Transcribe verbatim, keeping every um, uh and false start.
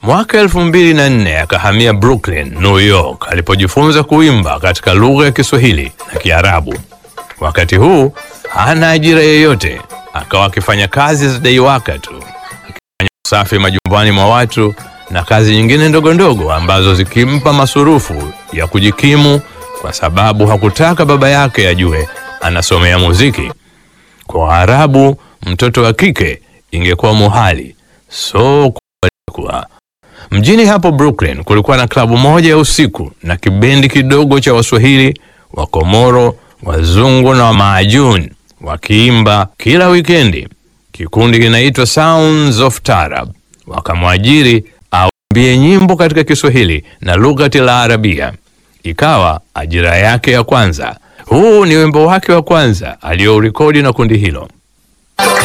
Mwaka elfu mbili na nne akahamia Brooklyn, New York, alipojifunza kuimba katika lugha ya Kiswahili na Kiarabu. Wakati huu hana ajira yoyote, akawa akifanya kazi za daiwaka tu, akifanya usafi majumbani mwa watu na kazi nyingine ndogo ndogo ambazo zikimpa masurufu ya kujikimu, kwa sababu hakutaka baba yake ajue anasomea muziki. Kwa Waarabu, mtoto wa kike ingekuwa muhali, so kwa mjini hapo Brooklyn kulikuwa na klabu moja ya usiku na kibendi kidogo cha Waswahili, Wakomoro, Wazungu na Maajun wakiimba kila wikendi. Kikundi kinaitwa Sounds of Tarab. Wakamwajiri auimbie nyimbo katika Kiswahili na lugha ya Arabia. Ikawa ajira yake ya kwanza. Huu ni wimbo wake wa kwanza aliorekodi na kundi hilo.